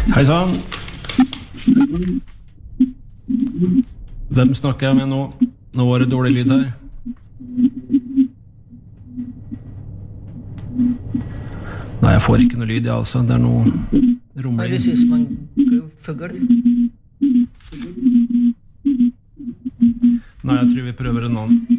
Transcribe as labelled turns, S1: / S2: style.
S1: Hei sann. Hvem snakker jeg med nå? Nå var det dårlig lyd her. Nei, jeg får ikke noe lyd, ja, altså. Det er noe romlig.
S2: Det synes man fugl.
S1: Nei, jeg tror vi prøver en annen.